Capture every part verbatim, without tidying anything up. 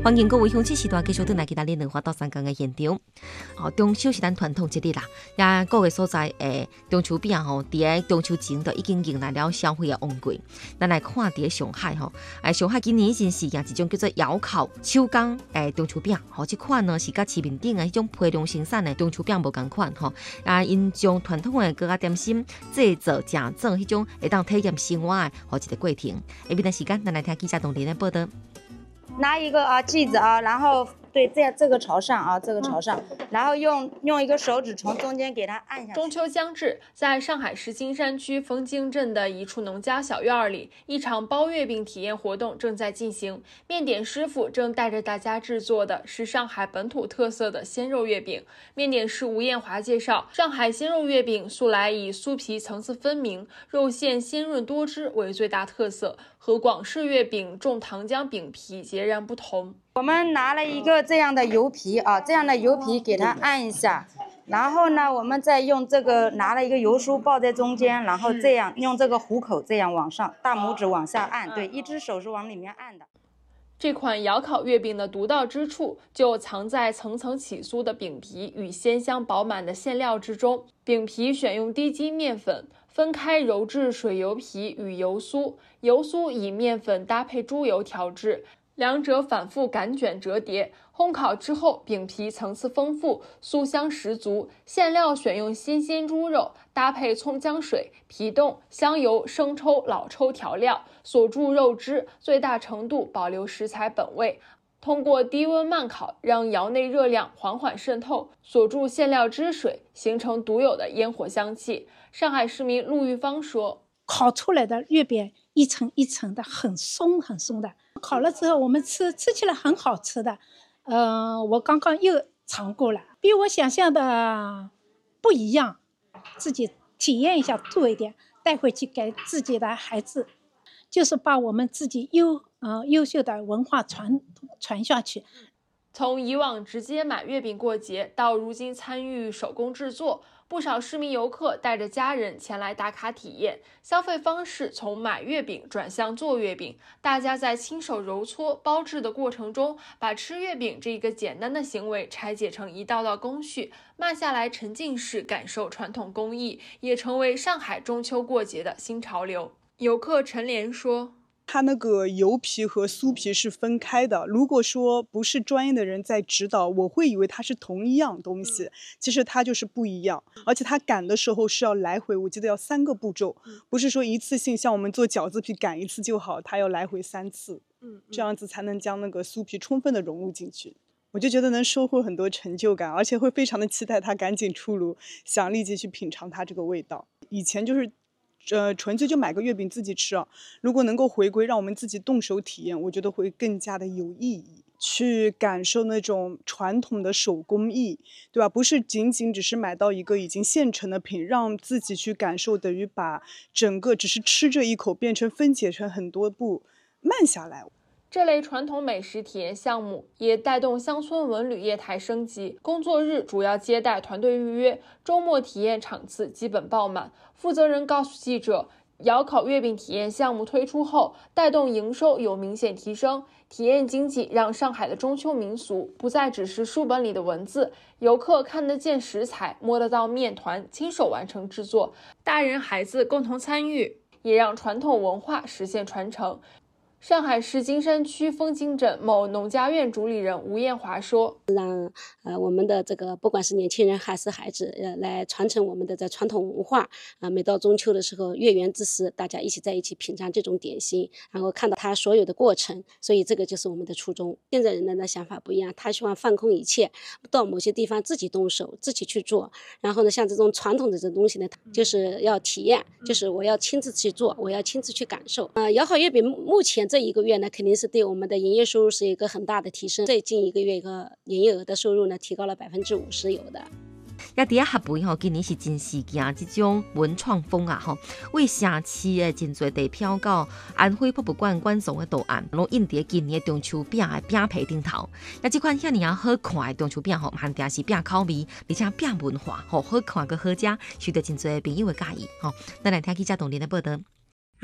欢迎各位乡亲时段继续转来其他联合花到三江的现场。哦，中秋是咱传统节日啦，也各个所在诶中秋饼吼，伫个中秋前就已经迎来了消费的旺季。咱来看伫个上海吼，诶上海今年真是用一种叫做窑烤手工诶中秋饼，吼，这款呢是甲市面顶的迄种批量生产的中秋饼无同款吼。啊，因将传统的各个点心制作正做迄种会当体验生活的吼一个过程。下面的时间，咱来听记者董林的报道。 拿一个啊剂子啊，然后对这这个朝上啊，这个朝上，然后用用一个手指从中间给它按下去。 中秋将至，在上海市金山区枫泾镇的一处农家小院里，一场包月饼体验活动正在进行。面点师傅正带着大家制作的是上海本土特色的鲜肉月饼。面点师吴艳华介绍，上海鲜肉月饼素来以酥皮层次分明、肉馅鲜润多汁为最大特色，和广式月饼重糖浆饼皮截然不同。 我们拿了一个这样的油皮啊，这样的油皮给它按一下，然后呢，我们再用这个拿了一个油酥包在中间，然后这样用这个虎口这样往上，大拇指往下按，对，一只手是往里面按的。 这款窑烤月饼的独到之处就藏在层层起酥的饼皮与鲜香饱满的馅料之中。饼皮选用低筋面粉，分开揉制水油皮与油酥，油酥以面粉搭配猪油调制。两者反复擀卷折叠，烘烤之后，饼皮层次丰富，酥香十足。馅料选用新鲜猪肉，搭配葱姜水、皮冻、香油、生抽、老抽调料，锁住肉汁，最大程度保留食材本味。通过低温慢烤，让窑内热量缓缓渗透，锁住馅料汁水，形成独有的烟火香气。上海市民陆玉芳说：“ 烤出来的月饼一层一层的，很松很松的。烤了之后，我们吃吃起来很好吃的。呃，我刚刚又尝过了，比我想象的不一样。自己体验一下，做一点，带回去给自己的孩子，就是把我们自己优呃优秀的文化传传下去。” 从以往直接买月饼过节，到如今参与手工制作，不少市民游客带着家人前来打卡体验。消费方式从买月饼转向做月饼，大家在亲手揉搓、包制的过程中，把吃月饼这个简单的行为拆解成一道道工序，慢下来沉浸式感受传统工艺，也成为上海中秋过节的新潮流。游客陈莲说：“ 它那个油皮和酥皮是分开的，如果说不是专业的人在指导，我会以为它是同一样东西，其实它就是不一样。而且它擀的时候是要来回，我记得要三个步骤，不是说一次性像我们做饺子皮擀一次就好，它要来回三次，这样子才能将那个酥皮充分的融入进去。我就觉得能收获很多成就感，而且会非常的期待它赶紧出炉，想立即去品尝它这个味道。以前就是呃，纯粹就买个月饼自己吃啊。如果能够回归，让我们自己动手体验，我觉得会更加的有意义，去感受那种传统的手工艺，对吧？不是仅仅只是买到一个已经现成的品，让自己去感受，等于把整个只是吃这一口变成分解成很多步，慢下来。 这类传统美食体验项目也带动乡村文旅业态升级。工作日主要接待团队预约，周末体验场次基本爆满。负责人告诉记者，窑烤月饼体验项目推出后，带动营收有明显提升。体验经济让上海的中秋民俗不再只是书本里的文字，游客看得见食材，摸得到面团，亲手完成制作，大人孩子共同参与，也让传统文化实现传承。上海市金山区枫泾镇某农家院主理人吴艳华说：“ 让呃我们的这个不管是年轻人还是孩子，呃来传承我们的这传统文化。啊、呃，每到中秋的时候，月圆之时，大家一起在一起品尝这种点心，然后看到它所有的过程，所以这个就是我们的初衷。现在人的的想法不一样，他希望放空一切，到某些地方自己动手，自己去做。然后呢，像这种传统的这东西呢，就是要体验，就是我要亲自去做，我要亲自去感受。呃，窑烤月饼目前这一个月呢，肯定是对我们的营业收入是一个很大的提升。最近一个月一个营业额的收入呢，提高了百分之五十有的。 也伫遐合肥吼，今年是真是行这种文创风啊吼，为城市的真侪地漂到安徽博物馆馆藏的图案，拢印伫今年的中秋饼的饼皮顶头。也这款遐尼啊好看的中秋饼吼，肯定是饼口味，而且饼文化吼好看个好食，受到真侪朋友的介意吼。咱来听记者董林的报道。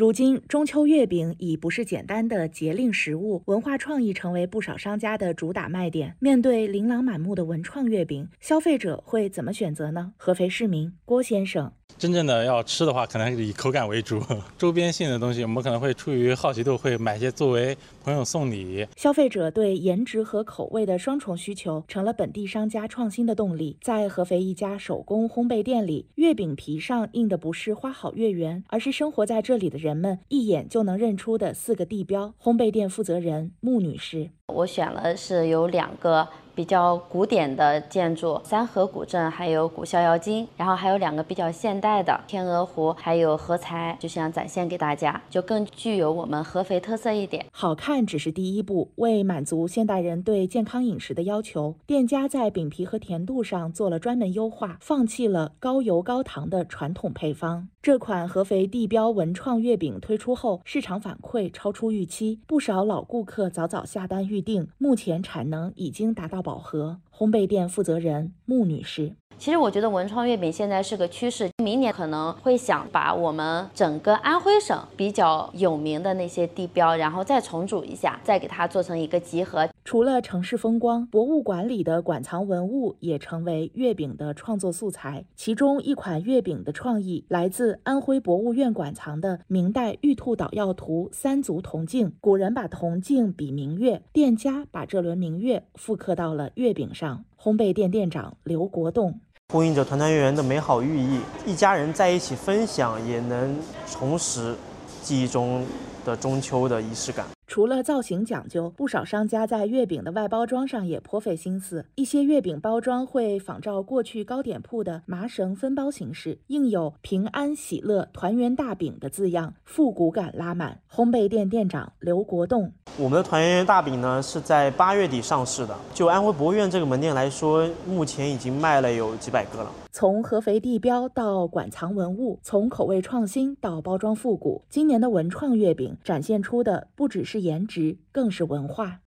如今，中秋月饼已不是简单的节令食物，文化创意成为不少商家的主打卖点。面对琳琅满目的文创月饼，消费者会怎么选择呢？合肥市民郭先生。 真正的要吃的话，可能还是以口感为主。周边性的东西，我们可能会出于好奇度，会买些作为朋友送礼。 消费者对颜值和口味的双重需求，成了本地商家创新的动力。在合肥一家手工烘焙店里，月饼皮上印的不是花好月圆，而是生活在这里的人们一眼就能认出的四个地标。烘焙店负责人穆女士： 我选了是有两个比较古典的建筑，三河古镇还有古逍遥津，然后还有两个比较现代的天鹅湖还有合财，就想展现给大家，就更具有我们合肥特色一点。 好看只是第一步，为满足现代人对健康饮食的要求，店家在饼皮和甜度上做了专门优化，放弃了高油高糖的传统配方。这款合肥地标文创月饼推出后，市场反馈超出预期，不少老顾客早早下单预定，目前产能已经达到饱和。烘焙店负责人穆女士： 其实我觉得文创月饼现在是个趋势，明年可能会想把我们整个安徽省比较有名的那些地标，然后再重组一下，再给它做成一个集合。 除了城市风光，博物馆里的馆藏文物也成为月饼的创作素材。其中一款月饼的创意来自安徽博物院馆藏的明代玉兔捣药图三足铜镜。古人把铜镜比明月，店家把这轮明月复刻到了月饼上。烘焙店店长刘国栋： 呼应着团团圆圆的美好寓意，一家人在一起分享，也能重拾记忆中的中秋的仪式感。 除了造型讲究，不少商家在月饼的外包装上也颇费心思。一些月饼包装会仿照过去糕点铺的麻绳分包形式，印有平安喜乐团圆大饼的字样，复古感拉满。烘焙店店长刘国栋： 我们的团圆圆大饼呢是在八月底上市的，就安徽博物院这个门店来说，目前已经卖了有几百个了。 从合肥地标到馆藏文物，从口味创新到包装复古，今年的文创月饼展现出的不只是颜值，更是文化。